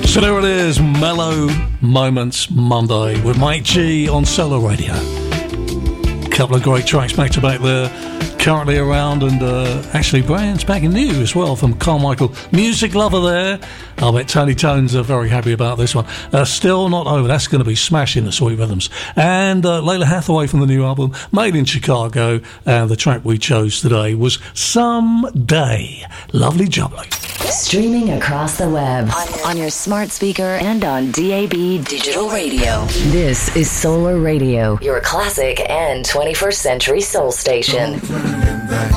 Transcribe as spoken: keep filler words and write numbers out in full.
So there it is, Mellow Moments Monday with Mike G on Solar Radio. A couple of great tracks back to back there, currently around, and uh, actually brand spanking new as well from Carmichael, music lover there. I bet Tony Tones are very happy about this one. Uh, Still Not Over, that's going to be smashing the Sweet Rhythms. And uh, Layla Hathaway from the new album, Made in Chicago, and the track we chose today was Someday. Lovely jubbly. Streaming across the web, on, on your smart speaker and on D A B digital radio. This is Solar Radio, your classic and twenty-first century soul station. Don't run in that